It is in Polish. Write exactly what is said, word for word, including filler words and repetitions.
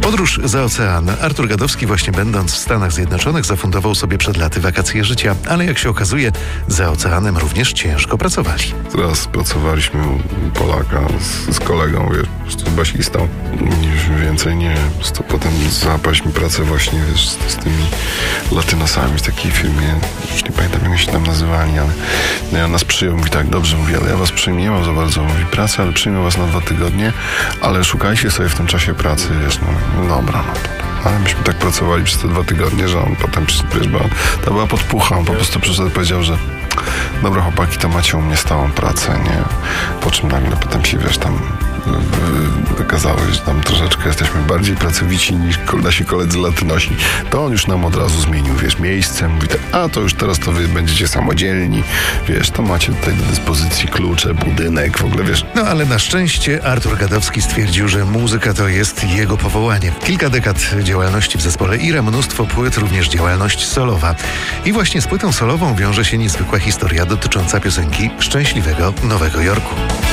Podróż za ocean. Artur Gadowski, właśnie będąc w Stanach Zjednoczonych, zafundował sobie przed laty wakacje życia, ale jak się okazuje, za oceanem również ciężko pracowali. Teraz pracowaliśmy u Polaka z, z kolegą, wiesz, z basistą. Już więcej nie, po prostu potem załapaliśmy pracę właśnie, wiesz, z, z tymi latynosami w takiej firmie. Już nie pamiętam, jak się tam nazywali, ale no, ja nas przyjął, mówi tak, dobrze, mówi, ale ja was przyjmę, nie mam za bardzo, mówi, pracy, ale przyjmę was na dwa tygodnie, ale szukajcie sobie w tym czasie pracy, wiesz, no, no dobra, no to. Ale myśmy tak pracowali przez te dwa tygodnie, że on potem, wiesz, bo to była podpucha, on po prostu przyszedł i powiedział, że dobra chłopaki, to macie u mnie stałą pracę, nie? Po czym nagle potem się, wiesz, tam wykazało, że tam troszeczkę jesteśmy bardziej pracowici niż nasi koledzy latynosi. To on już nam od razu zmienił, wiesz, miejsce, mówi tak, a to już teraz to wy będziecie samodzielni, wiesz, to macie tutaj do dyspozycji klucze, budynek, w ogóle, wiesz. No ale na szczęście Artur Gadowski stwierdził, że muzyka to jest jego powołanie. Kilka dekad działalności w zespole Ira, mnóstwo płyt, również działalność solowa. I właśnie z płytą solową wiąże się niezwykła historia dotycząca piosenki Szczęśliwego Nowego Jorku.